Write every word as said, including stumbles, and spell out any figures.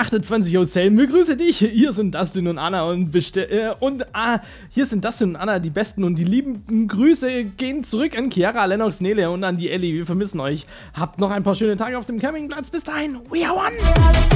achtundzwanzig aus Helm, begrüße dich. Hier sind Dustin und Anna und bestell äh, und ah, hier sind Dustin und Anna, die besten und die lieben Grüße gehen zurück an Chiara, Lennox, Nele und an die Ellie. Wir vermissen euch. Habt noch ein paar schöne Tage auf dem Campingplatz. Bis dahin, we are one.